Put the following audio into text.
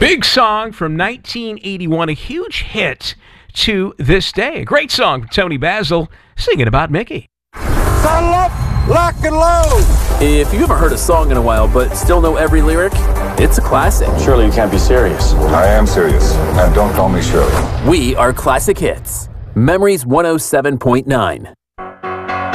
Big song from 1981, a huge hit to this day. A great song from Tony Basil singing about Mickey. Saddle up, lock and load. If you haven't heard a song in a while but still know every lyric, it's a classic. Surely you can't be serious. I am serious, and don't call me Shirley. We are Classic Hits. Memories 107.9.